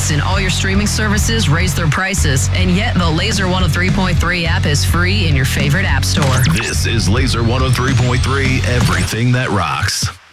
Netflix and all your streaming services raise their prices, and yet the Laser 103.3 app is free in your favorite app store. This is Laser 103.3, everything that rocks.